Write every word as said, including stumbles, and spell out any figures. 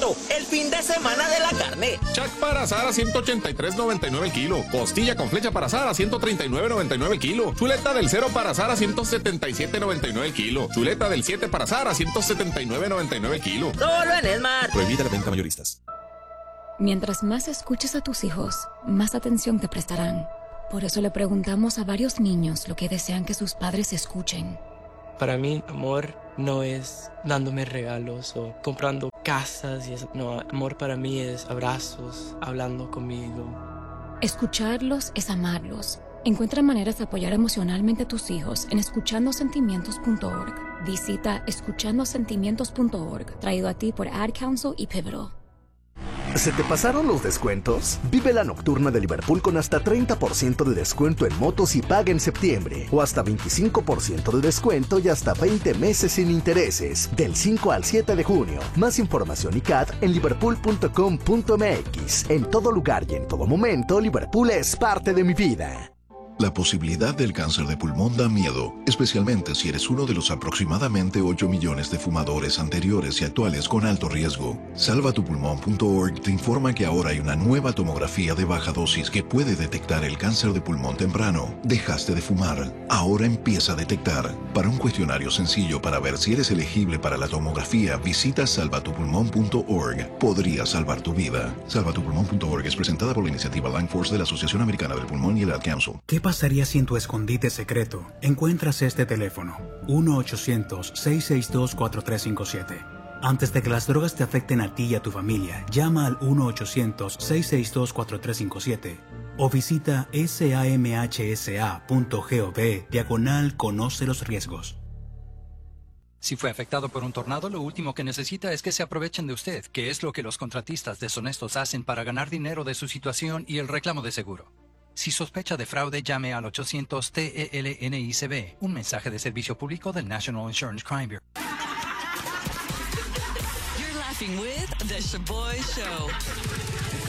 Barato, el fin de semana de la carne. Chac para asar a ciento ochenta y tres noventa y nueve el kilo. Costilla con flecha para asar a ciento treinta y nueve noventa y nueve el kilo. Chuleta del cero para asar a ciento setenta y siete noventa y nueve el kilo. Chuleta del siete para asar a ciento setenta y nueve noventa y nueve el kilo. Solo en Smart. Prohibida la venta mayoristas. Mientras más escuches a tus hijos, más atención te prestarán. Por eso le preguntamos a varios niños lo que desean que sus padres escuchen. Para mí, amor no es dándome regalos o comprando casas y eso. No, amor para mí es abrazos, hablando conmigo. Escucharlos es amarlos. Encuentra maneras de apoyar emocionalmente a tus hijos en escuchando sentimientos punto org. Visita escuchando sentimientos punto org, traído a ti por Ad Council y Pivotal. ¿Se te pasaron los descuentos? Vive la nocturna de Liverpool con hasta treinta por ciento de descuento en motos y paga en septiembre. O hasta veinticinco por ciento de descuento y hasta veinte meses sin intereses. Del cinco al siete de junio. Más información y C A D en liverpool punto com punto m x. En todo lugar y en todo momento, Liverpool es parte de mi vida. La posibilidad del cáncer de pulmón da miedo, especialmente si eres uno de los aproximadamente ocho millones de fumadores anteriores y actuales con alto riesgo. salva tu pulmón punto org te informa que ahora hay una nueva tomografía de baja dosis que puede detectar el cáncer de pulmón temprano. Dejaste de fumar, ahora empieza a detectar. Para un cuestionario sencillo para ver si eres elegible para la tomografía, visita salva tu pulmón punto org. Podría salvar tu vida. salva tu pulmón punto org es presentada por la iniciativa Lung Force de la Asociación Americana del Pulmón y el Ad Council. ¿Qué pasaría si en tu escondite secreto encuentras este teléfono? uno ochocientos, seiscientos sesenta y dos, cuatro tres cinco siete. Antes de que las drogas te afecten a ti y a tu familia, llama al uno ochocientos, seiscientos sesenta y dos, cuatro tres cinco siete o visita samhsa punto gov diagonal conoce los riesgos. Si fue afectado por un tornado, lo último que necesita es que se aprovechen de usted, que es lo que los contratistas deshonestos hacen para ganar dinero de su situación y el reclamo de seguro. Si sospecha de fraude, llame al ochocientos T E L N I C B, un mensaje de servicio público del National Insurance Crime Bureau. You're laughing with The Shaboy Show.